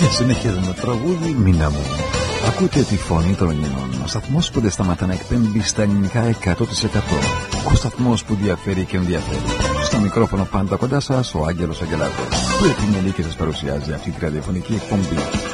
Συνέχεια με τραγούδι Μίνα μου. Ακούτε τη φωνή των Ελλήνων. Ο σταθμός που δεν σταματά να εκπέμπει στα ελληνικά 100%. Ο σταθμός που διαφέρει και ενδιαφέρει. Στο μικρόφωνο πάντα κοντά σας ο Άγγελος Αγγελάτος, που επιμελεί και σας παρουσιάζει αυτή τη ραδιοφωνική εκπομπή.